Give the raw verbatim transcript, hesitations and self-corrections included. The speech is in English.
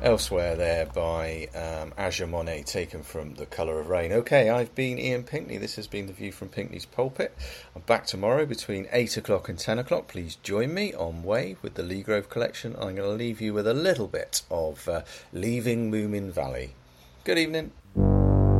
Elsewhere there by um, Azure Monet, taken from The Colour of Rain. Okay, I've been Ian Pinkney. This has been The View from Pinkney's Pulpit. I'm back tomorrow between eight o'clock and ten o'clock. Please join me on Wave with the Lee Grove Collection. I'm going to leave you with a little bit of uh, Leaving Moomin Valley. Good evening.